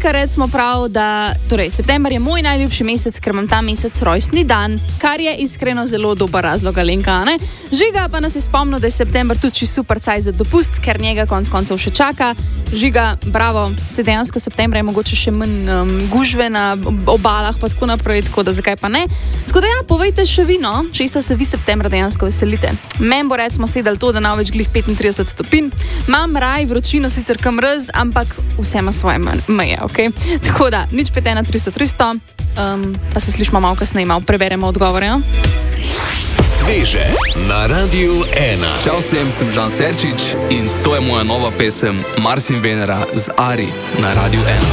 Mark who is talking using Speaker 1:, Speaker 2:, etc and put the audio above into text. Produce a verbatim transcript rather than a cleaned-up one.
Speaker 1: Alenka recimo prav, da torej, september je moj najljubši mesec, ker imam ta mesec rojstni dan, kar je iskreno zelo dober razlog, Alenka, ne? Žiga pa nas je spomnil, da je september tudi super caj za dopust, ker njega konc koncev še čaka. Žiga, bravo, se dejansko septembra je mogoče še manj um, gužve na obalah, pa tako naprej, tako da zakaj pa ne. Tako da ja, povejte še vi, no, česa se vi septembra dejansko veselite. Men bo recimo sedel to, da na več glih petintrideset stopinj. Mam raj, vročino sicer kam raz, ampak vse ima svoje meje, okej? Okay? Tako da, nič pet ena tristo tristo, um, pa se slišimo malo kasneje, malo preberemo odgovore, jo?
Speaker 2: Sveže na Radiu ena.
Speaker 3: Čau vsem, sem Žan Serčič in to je moja nova pesem Mars in Venera z Ari na Radiu ena.